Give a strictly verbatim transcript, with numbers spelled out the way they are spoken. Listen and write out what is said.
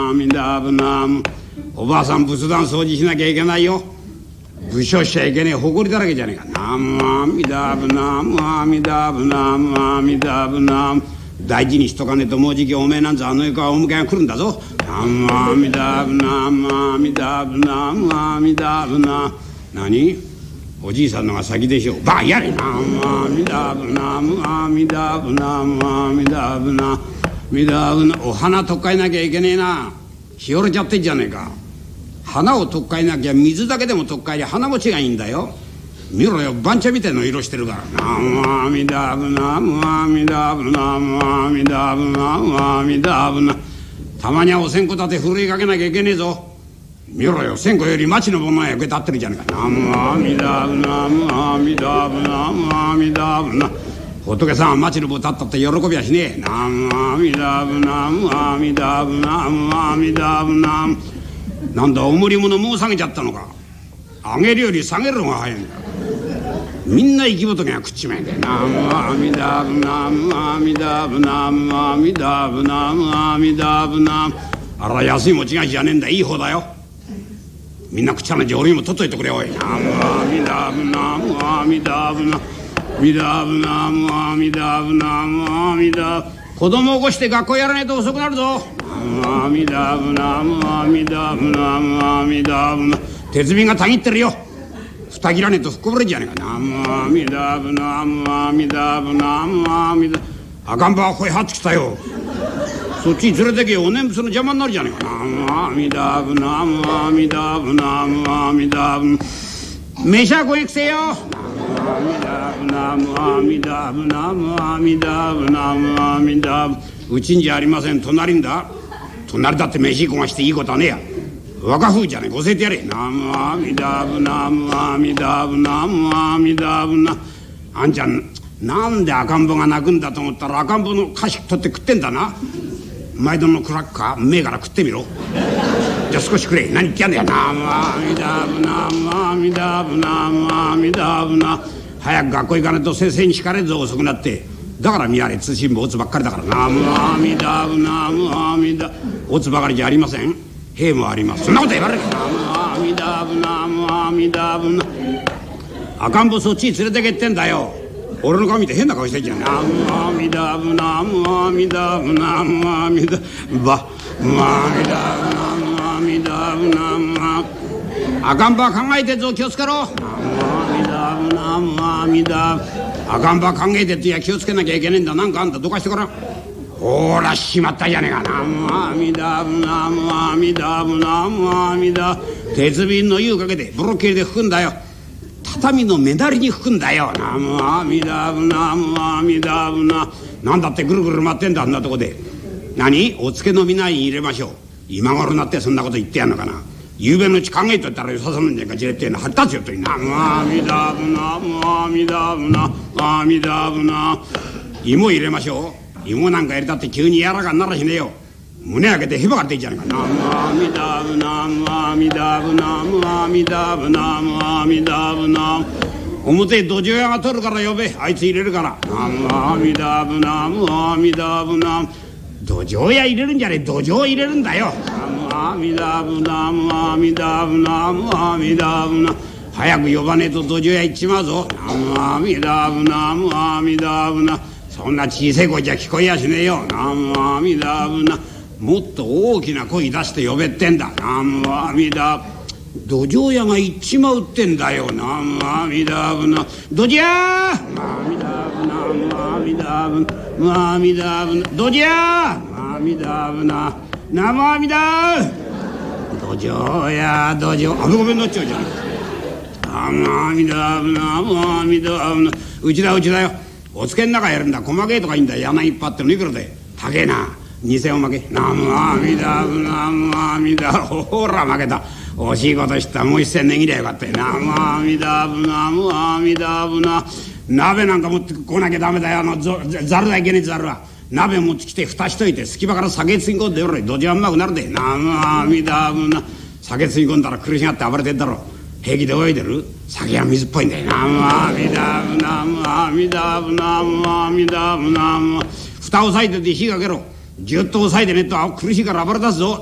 阿弥陀仏南無。おばあさん仏壇掃除しなきゃいけないよ。武将しちゃいけねえ埃だらけじゃねえか。南無阿弥陀仏南無阿弥陀仏南無阿弥陀仏南無。大事にしとかねえともうじきおめえなんざあの世からお迎えが来るんだぞ。南無阿弥陀仏南無阿弥陀仏南無阿弥陀仏南無。何おじいさんのが先でしょう。バカやれ。南無阿弥陀仏南無阿弥陀仏南無阿弥陀仏南無阿弥陀仏。お花とっかえなきゃいけねえな。ひよれちゃってんじゃねえか。花をとっかえなきゃ水だけでもとっかえりゃ花持ちがいいんだよ。見ろよ番茶みたいの色してるから。南無阿弥陀仏南無阿弥陀仏南無阿弥陀仏南無阿弥陀仏。たまにはお線香立てふるいかけなきゃいけねえぞ。見ろよ線香より町のものが役に立ってるじゃねえか。南無阿弥陀仏南無阿弥陀仏南無阿弥陀仏。仏さんは町の棒立ったって喜びはしねえ。南無阿弥陀仏南無阿弥陀仏南無阿弥陀仏南無。なんだおもり物もう下げちゃったのか。上げるより下げるのが早いんだ。みんな生き仏が食っちまえんだよ。南無阿弥陀仏南無阿弥陀仏南無阿弥陀仏南無阿弥陀仏南無。あら安い餅菓子じゃねえんだ。いい方だよ。みんな食っちゃうのじゃ俺にも取っといてくれおい。南無阿弥陀仏南無阿弥陀仏南無阿弥陀仏南無阿弥陀仏。子供を起こして学校やらないと遅くなるぞ。南無阿弥陀仏南無阿弥陀仏南無阿弥陀仏。鉄瓶がたぎってるよ。蓋切らねえとふっこぼれんじゃねえか。南無阿弥陀仏南無阿弥陀仏南無阿弥陀。赤ん坊は声張ってきたよ。そっちに連れてけよ。お念仏の邪魔になるじゃねえか。南無阿弥陀仏南無阿弥陀仏南無阿弥陀仏。飯はごへんくせえよ。南無阿弥陀仏南無阿弥陀仏南無阿弥陀仏。うちんじゃありません。隣んだ。隣だって飯こがしていいことはねえや。若夫婦じゃねえ。ごせえてやれ。南無阿弥陀仏南無阿弥陀仏南無阿弥陀仏な。あんちゃんなんで赤ん坊が泣くんだと思ったら赤ん坊の菓子取って食ってんだな。毎度のクラッカー目から食ってみろ。じゃあ少しくれ。何言ってやんだよ。南無阿弥陀仏南無阿弥陀仏南無阿弥陀仏な。早く学校行かないと先生に叱かれるぞ遅くなって。だから見やれ通信簿打つばっかりだから。南無阿弥陀仏南無阿弥陀。打つばかりじゃありません。兵もあります。そんなこと言われる。南無阿弥陀仏南無阿弥陀仏。赤ん坊そっちに連れてけってんだよ。俺の顔見て変な顔してんじゃん。南無阿弥陀仏南無阿弥陀仏南無阿弥陀仏ば南無阿弥陀仏南無阿弥陀仏南無阿弥陀。赤ん坊は考えてるぞ気をつけろ。南無阿弥陀仏南無阿弥陀仏。赤ん坊は考えてっていや気をつけなきゃいけねえんだ。なんかあんたどかしてから。ほらしまったじゃねえか。南無阿弥陀仏南無阿弥陀仏南無阿弥陀仏。鉄瓶の湯かけてブロッケリで拭くんだよ。畳の目だりに拭くんだよ。南無阿弥陀仏南無阿弥陀仏な。なんだってぐるぐる回ってんだあんなとこで。何おつけの見ないに入れましょう。今頃になってそんなこと言ってやんのかな。夕べのうち考えといたらよさそうなんじゃんか。じれってえの張ったつよとに。南無阿弥陀仏南無阿弥陀仏な阿弥陀仏な。芋入れましょう。芋なんか入れたって急に柔らかにならしねえよ。胸開けてヘバが出てんじゃねえか。南無阿弥陀仏南無阿弥陀仏南無阿弥陀仏南無阿弥陀仏南無。表土壌屋が取るから呼べ。あいつ入れるから。南無阿弥陀仏南無阿弥陀仏南無。土壌屋入れるんじゃねえ。土壌入れるんだよ。南無阿弥陀仏南無阿弥陀仏南無阿弥陀仏な。早く呼ばねえと土壌屋行っちまうぞ。南無阿弥陀仏南無阿弥陀仏な。そんな小さい声じゃ聞こえやしねえよ。南無阿弥陀仏な。もっと大きな声出して呼べってんだ。南無阿弥陀。土壌屋が行っちまうってんだよ。南無阿弥陀仏な。土壌屋阿弥陀仏南無阿弥陀仏阿弥陀仏。土壌屋阿弥陀仏な南無阿弥陀。土壌屋土壌あぶごめんになっちゃうじゃん。南無阿弥陀仏南無阿弥陀仏。うちだうちだよ。おつけん中やるんだ。細けえとかいいんだ。柳いっぱいあってのいくらで高えな。にせんおまけ。南無阿弥陀仏南無阿弥陀。ほら負けた。惜しいことした。もう一銭値切りゃよかったよ。南無阿弥陀仏南無阿弥陀仏な。鍋なんか持ってこなきゃダメだよ。あのざるだいけねえざるは。鍋持ってきて蓋しといて隙間から酒つぎ込んでよろい。どじゃうまくなるで。南無阿弥陀仏な。酒つぎ込んだら苦しがって暴れてんだろ。平気で泳いでる。酒は水っぽいんだよ。南無阿弥陀仏南無阿弥陀仏南無阿弥陀仏南無。蓋を押さえてて火かけろ。じゅっと押さえてねえと苦しいから暴れ出すぞ。